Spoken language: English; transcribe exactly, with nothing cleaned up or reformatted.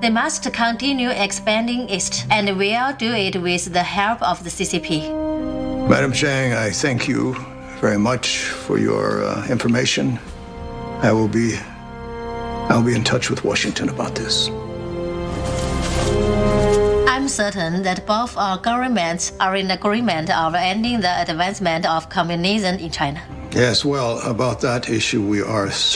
They must continue expanding it, and will do it with the help of the C C P. Madam Chang, I thank you very much for your uh, information. I will be, I'll be in touch with Washington about this. I'm certain that both our governments are in agreement of ending the advancement of communism in China. Yes, well, about that issue, we are